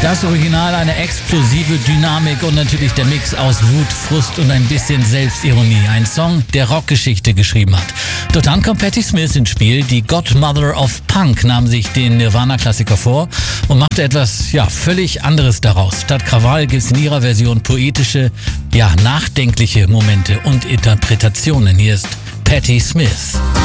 Das Original, eine explosive Dynamik und natürlich der Mix aus Wut, Frust und ein bisschen Selbstironie. Ein Song, der Rockgeschichte geschrieben hat. Doch dann kommt Patti Smith ins Spiel. Die Godmother of Punk nahm sich den Nirvana-Klassiker vor und machte etwas, völlig anderes daraus. Statt Krawall gibt's in ihrer Version poetische, nachdenkliche Momente und Interpretationen. Hier ist Patti Smith.